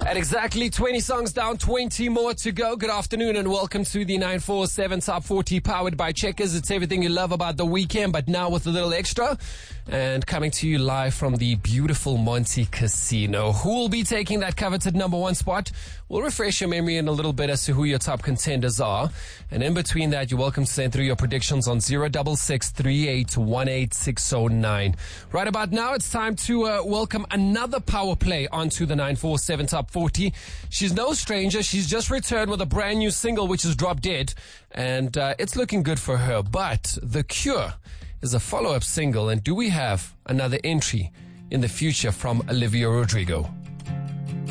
At exactly 20 songs down, 20 more to go. Good afternoon and welcome to the 947 Top 40 powered by Checkers. It's everything you love about the weekend, but now with a little extra. And coming to you live from the beautiful Monte Casino. Who will be taking that coveted number one spot? We'll refresh your memory in a little bit as to who your top contenders are. And in between that, you're welcome to send through your predictions on 066-3818-609. Right about now, it's time to welcome another power play onto the 947 Top 40. She's no stranger. She's just returned with a brand new single, which is Drop Dead. And it's looking good for her. But The Cure is a follow-up single. And do we have another entry in the future from Olivia Rodrigo?